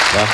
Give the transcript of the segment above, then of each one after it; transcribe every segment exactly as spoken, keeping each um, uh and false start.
¿Va?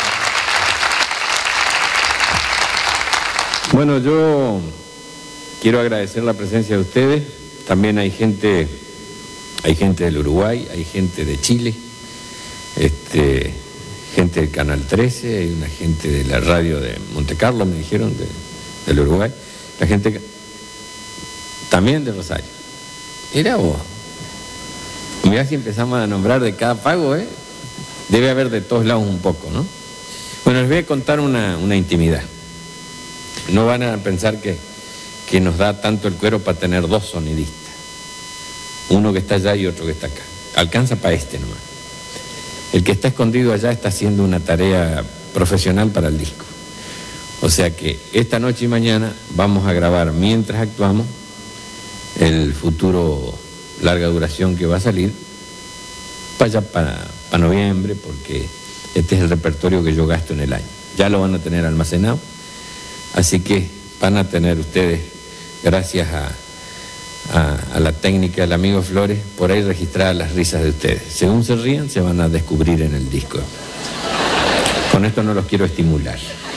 Bueno, yo quiero agradecer la presencia de ustedes. También hay gente, hay gente del Uruguay, hay gente de Chile, este, gente del Canal trece, hay una gente de la radio de Monte Carlo, me dijeron, de, del Uruguay, la gente también de Rosario. Mirá vos, mirá si empezamos a nombrar de cada pago, ¿eh? Debe haber de todos lados un poco, ¿no? Bueno, les voy a contar una, una intimidad. No van a pensar que, que nos da tanto el cuero para tener dos sonidistas. Uno que está allá y otro que está acá. Alcanza para este nomás. El que está escondido allá está haciendo una tarea profesional para el disco. O sea que esta noche y mañana vamos a grabar, mientras actuamos, el futuro larga duración que va a salir para allá para, para noviembre, porque este es el repertorio que yo gasto en el año. Ya lo van a tener almacenado, así que van a tener ustedes, gracias a, a, a la técnica del amigo Flores, por ahí registradas las risas de ustedes. Según se rían, se van a descubrir en el disco. Con esto no los quiero estimular.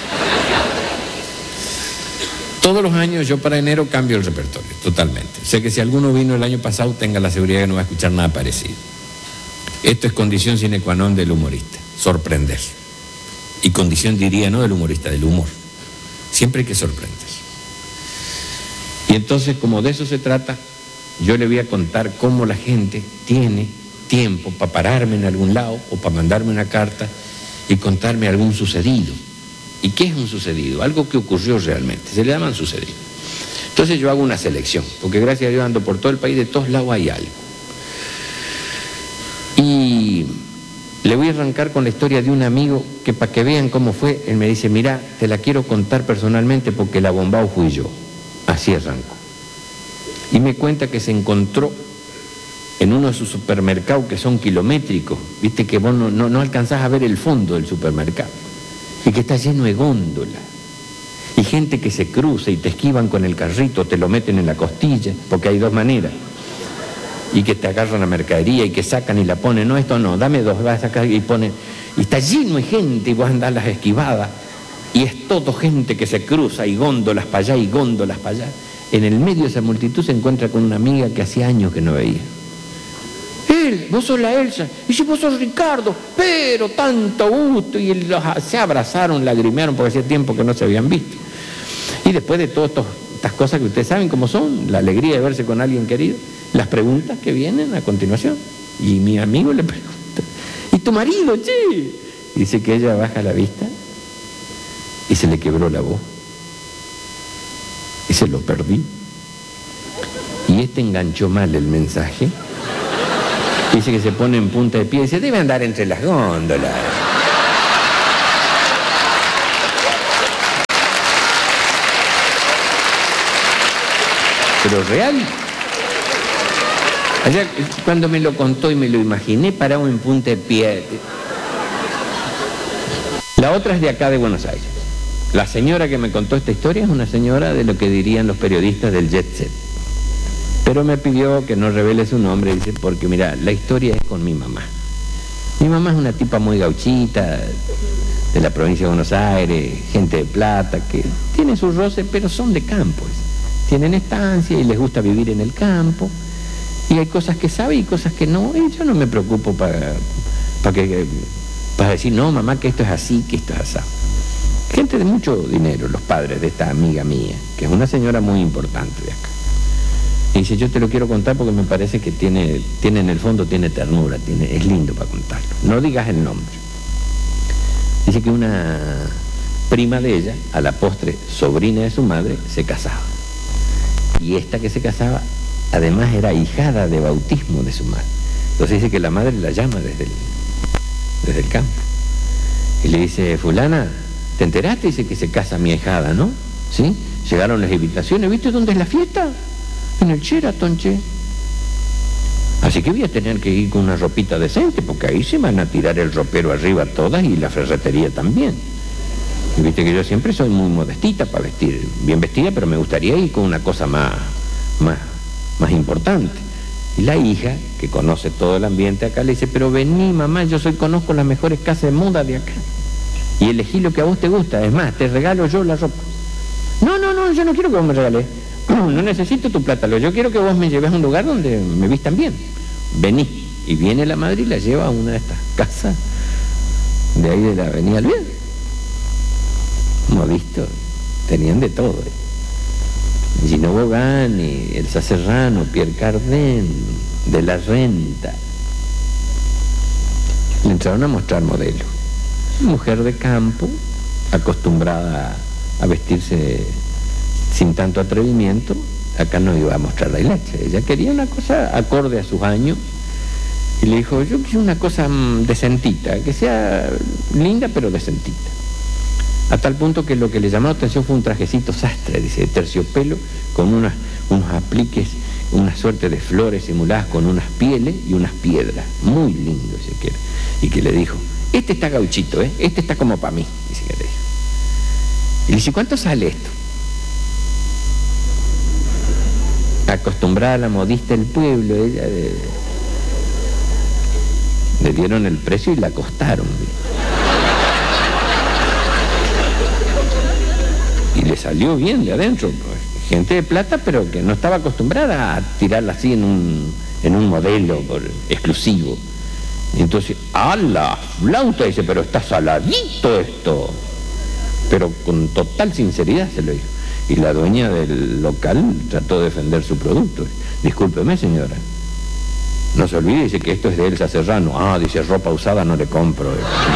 Todos los años yo para enero cambio el repertorio, totalmente. Sé que si alguno vino el año pasado, tenga la seguridad que no va a escuchar nada parecido. Esto es condición sine qua non del humorista, sorprender. Y condición, diría, no del humorista, del humor. Siempre hay que sorprender. Y entonces, como de eso se trata, yo le voy a contar cómo la gente tiene tiempo para pararme en algún lado o para mandarme una carta y contarme algún sucedido. ¿Y qué es un sucedido? Algo que ocurrió realmente. Se le llaman sucedido. Entonces yo hago una selección, porque gracias a Dios ando por todo el país, de todos lados hay algo. Y le voy a arrancar con la historia de un amigo que, para que vean cómo fue, él me dice, mira, te la quiero contar personalmente porque el abombao fui yo. Así arranco. Y me cuenta que se encontró en uno de sus supermercados que son kilométricos, viste que vos no, no, no alcanzás a ver el fondo del supermercado, y que está lleno de góndolas, y gente que se cruza y te esquivan con el carrito, te lo meten en la costilla, porque hay dos maneras, y que te agarran la mercadería y que sacan y la ponen, no, esto no, dame dos, vas a sacar y ponen, y está lleno de gente y vos andás las esquivadas, y es todo gente que se cruza y góndolas para allá y góndolas para allá. En el medio de esa multitud se encuentra con una amiga que hacía años que no veía. Él, vos sos la Elsa, y si vos sos Ricardo, pero tanto gusto, y los, se abrazaron, lagrimearon, porque hacía tiempo que no se habían visto. Y después de todas estas cosas que ustedes saben cómo son, la alegría de verse con alguien querido, las preguntas que vienen a continuación, y mi amigo le pregunta, ¿y tu marido, che? Y dice que ella baja la vista y se le quebró la voz, y se lo perdí, y este enganchó mal el mensaje. Dice que se pone en punta de pie y dice, debe andar entre las góndolas. Pero real. Allá, cuando me lo contó y me lo imaginé parado en punta de pie. La otra es de acá de Buenos Aires. La señora que me contó esta historia es una señora de lo que dirían los periodistas del jet set. Pero me pidió que no revele su nombre, dice, porque mira, la historia es con mi mamá. Mi mamá es una tipa muy gauchita, de la provincia de Buenos Aires, gente de plata, que tiene sus roces, pero son de campo. Tienen estancia y les gusta vivir en el campo. Y hay cosas que sabe y cosas que no. Y yo no me preocupo para, para, que, para decir, no, mamá, que esto es así, que esto es así. Gente de mucho dinero, los padres de esta amiga mía, que es una señora muy importante de acá. Y dice, yo te lo quiero contar porque me parece que tiene, tiene en el fondo, tiene ternura, tiene, es lindo para contarlo. No digas el nombre. Dice que una prima de ella, a la postre sobrina de su madre, se casaba. Y esta que se casaba, además era ahijada de bautismo de su madre. Entonces dice que la madre la llama desde el, desde el campo. Y le dice, fulana, ¿te enteraste? Dice que se casa mi ahijada, ¿no? ¿Sí? Llegaron las invitaciones, ¿viste dónde es la fiesta? En el Sheraton, che. Así que voy a tener que ir con una ropita decente, porque ahí se van a tirar el ropero arriba todas y la ferretería también. Y viste que yo siempre soy muy modestita para vestir, bien vestida, pero me gustaría ir con una cosa más, más, más importante. Y la hija, que conoce todo el ambiente acá, le dice, pero vení, mamá, yo soy, conozco las mejores casas de moda de acá. y elegí lo que a vos te gusta, es más, te regalo yo la ropa. No, no, no, yo no quiero que vos me regales, no necesito tu plata, yo quiero que vos me lleves a un lugar donde me vistan bien. Vení. Y viene la madre y la lleva a una de estas casas de ahí de la avenida Alvear. Hemos visto, tenían de todo. ¿eh? Gino Bogani, Elsa Serrano, Pierre Cardin, De la Renta. Le entraron a mostrar modelos. Mujer de campo, acostumbrada a vestirse sin tanto atrevimiento, acá no iba a mostrar la hilacha. Ella quería una cosa acorde a sus años. Y le dijo, yo quiero una cosa decentita, que sea linda pero decentita. A tal punto que lo que le llamó la atención fue un trajecito sastre, dice, de terciopelo, con unas, unos apliques, una suerte de flores simuladas con unas pieles y unas piedras, muy lindo, si quiere. Y que le dijo, este está gauchito, ¿eh? Este está como para mí, dice que le dijo. Y le dice, ¿cuánto sale esto? Acostumbrada a la modista del pueblo, ella... De... Le dieron el precio y la acostaron. Y le salió bien de adentro. Gente de plata, pero que no estaba acostumbrada a tirarla así en un, en un modelo por, exclusivo. Y entonces, ¡a la flauta! Dice, pero está saladito esto. Pero con total sinceridad se lo dijo. Y la dueña del local trató de defender su producto. Discúlpeme, señora. No se olvide, dice que esto es de Elsa Serrano. Ah, dice, ropa usada no le compro.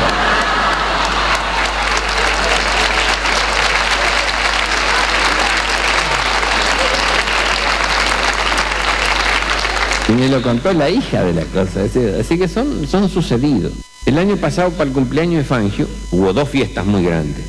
Y me lo contó la hija de la cosa. Así que son, son sucedidos. El año pasado, para el cumpleaños de Fangio, hubo dos fiestas muy grandes.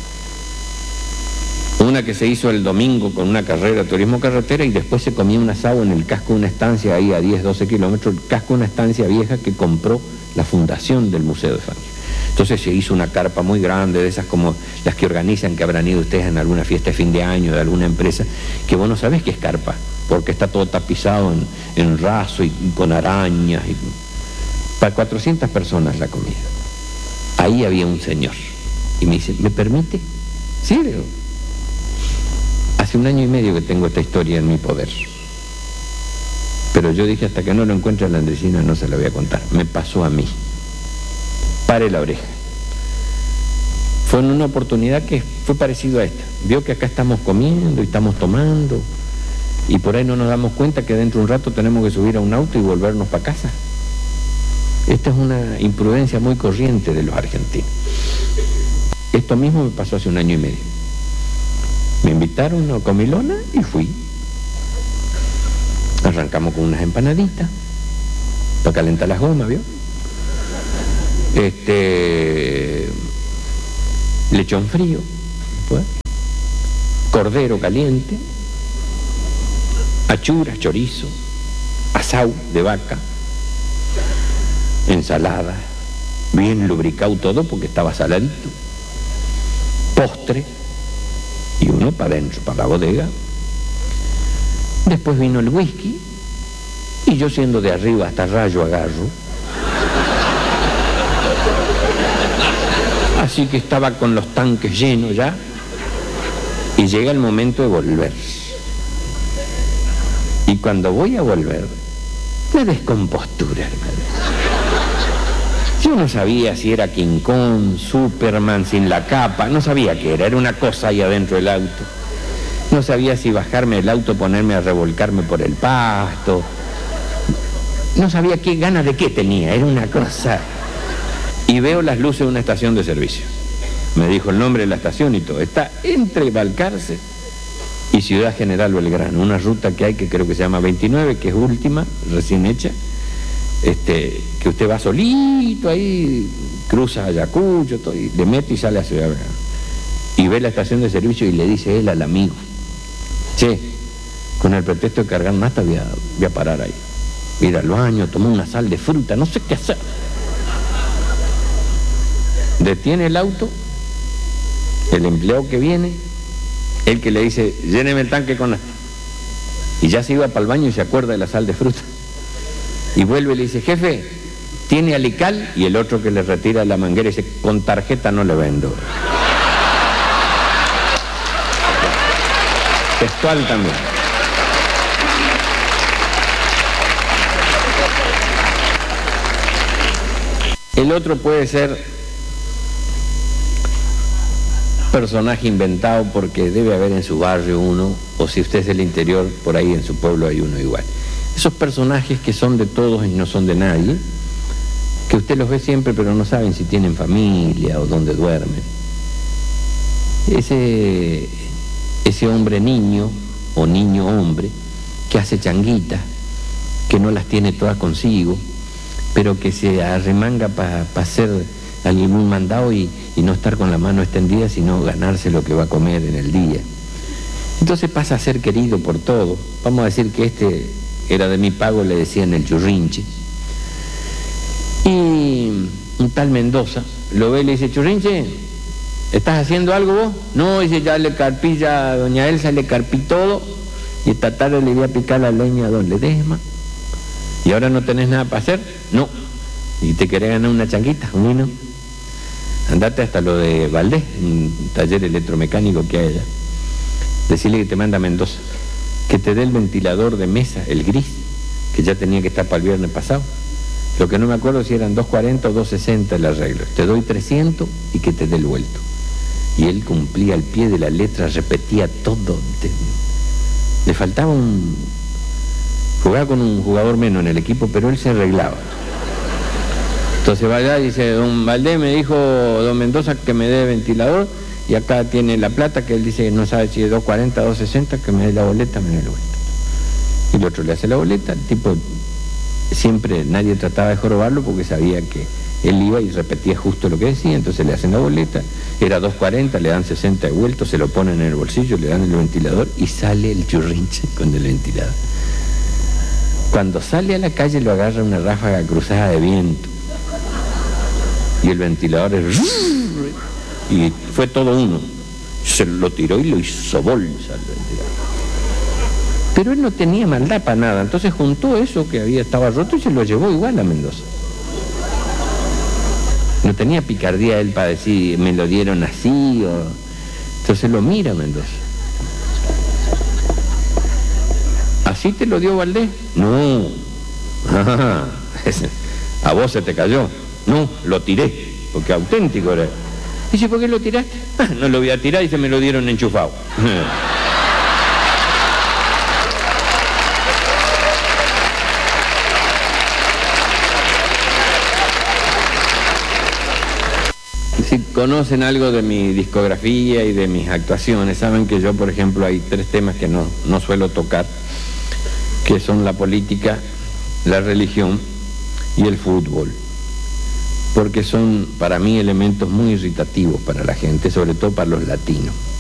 Una que se hizo el domingo con una carrera de turismo carretera y después se comía un asado en el casco de una estancia ahí a diez, doce kilómetros, el casco de una estancia vieja que compró la fundación del Museo de Fangio. Entonces se hizo una carpa muy grande, de esas como las que organizan, que habrán ido ustedes en alguna fiesta de fin de año de alguna empresa, que vos no sabés qué es carpa, porque está todo tapizado en, en raso y, y con arañas. Y... Para cuatrocientas personas la comida. Ahí había un señor. Y me dice, ¿me permite? Sí, digo. Hace un año y medio que tengo esta historia en mi poder. Pero yo dije, hasta que no lo encuentre a la Andresina no se la voy a contar. Me pasó a mí. Pare la oreja. Fue en una oportunidad que fue parecido a esta. Vio que acá estamos comiendo y estamos tomando y por ahí no nos damos cuenta que dentro de un rato tenemos que subir a un auto y volvernos para casa. Esta es una imprudencia muy corriente de los argentinos. Esto mismo me pasó hace un año y medio. Me invitaron a comilona y fui. Arrancamos con unas empanaditas para calentar las gomas, ¿vio? Este... lechón frío, pues, cordero caliente, achuras, chorizo, asau de vaca, ensalada, bien lubricado todo porque estaba saladito, postre y uno para adentro, para la bodega. Después vino el whisky y yo, siendo de arriba hasta rayo agarro, así que estaba con los tanques llenos ya y llega el momento de volver. Y cuando voy a volver, me descompostura, hermano. Yo no sabía si era King Kong, Superman sin la capa, no sabía qué era, era una cosa ahí adentro del auto. No sabía si bajarme del auto, ponerme a revolcarme por el pasto. No sabía qué ganas de qué tenía, era una cosa. Y veo las luces de una estación de servicio. Me dijo el nombre de la estación y todo. Está entre Balcarce y Ciudad General Belgrano, una ruta que hay que creo que se llama veintinueve, que es última, recién hecha. Este, que usted va solito ahí, cruza Ayacucho, todo, y le mete y sale a Ciudad Belgrano. Y ve la estación de servicio y le dice él al amigo, che, con el pretexto de cargar nata voy a, voy a parar ahí. Ir al baño, tomar una sal de fruta, no sé qué hacer. Detiene el auto, el empleado que viene, el que le dice, lléneme el tanque con nata. Y ya se iba para el baño y se acuerda de la sal de fruta. Y vuelve y le dice, jefe, tiene alical, y el otro que le retira la manguera y dice, con tarjeta no le vendo. Textual también. El otro puede ser personaje inventado porque debe haber en su barrio uno, o si usted es del interior, por ahí en su pueblo hay uno igual. Esos personajes que son de todos y no son de nadie, que usted los ve siempre pero no saben si tienen familia o dónde duermen. Ese, ese hombre niño o niño hombre que hace changuitas, que no las tiene todas consigo, pero que se arremanga para pa hacer algún mandado y, y no estar con la mano extendida, sino ganarse lo que va a comer en el día. Entonces pasa a ser querido por todos. Vamos a decir que este era de mi pago, le decían el churrinche. Y un tal Mendoza lo ve y le dice, Churrinche, ¿estás haciendo algo vos? No, dice, ya le carpí, ya a doña Elsa le carpí todo, y esta tarde le voy a picar la leña a don Ledesma. ¿Y ahora no tenés nada para hacer? No. ¿Y te querés ganar una changuita, un vino? Andate hasta lo de Valdés, un taller electromecánico que hay allá. Decirle que te manda a Mendoza, que te dé el ventilador de mesa, el gris, que ya tenía que estar para el viernes pasado. Lo que no me acuerdo si eran dos cuarenta o dos sesenta el arreglo. Te doy trescientos y que te dé el vuelto. Y él cumplía al pie de la letra, repetía todo. Te... Le faltaba un... Jugaba con un jugador menos en el equipo, pero él se arreglaba. Entonces va allá y dice, don Valdés me dijo, don Mendoza, que me dé ventilador, y acá tiene la plata, que él dice que no sabe si es dos cuarenta o dos sesenta, que me dé la boleta, me dé el vuelto. Y el otro le hace la boleta, el tipo... Siempre nadie trataba de jorobarlo porque sabía que él iba y repetía justo lo que decía, entonces le hacen la boleta, era dos cuarenta, le dan sesenta de vuelto, se lo ponen en el bolsillo, le dan el ventilador y sale el churrinche con el ventilador. Cuando sale a la calle lo agarra una ráfaga cruzada de viento y el ventilador es... y fue todo uno, se lo tiró y lo hizo bolsa el ventilador. Pero él no tenía maldad para nada, entonces juntó eso que había estaba roto y se lo llevó igual a Mendoza. No tenía picardía él para decir, me lo dieron así, o... Entonces lo mira Mendoza. ¿Así te lo dio Valdés? No. Ah, a vos se te cayó. No, lo tiré, porque auténtico era. Dice, ¿por qué lo tiraste? Ah, no lo voy a tirar y se me lo dieron enchufado. Si conocen algo de mi discografía y de mis actuaciones, saben que yo, por ejemplo, hay tres temas que no, no suelo tocar, que son la política, la religión y el fútbol, porque son para mí elementos muy irritativos para la gente, sobre todo para los latinos.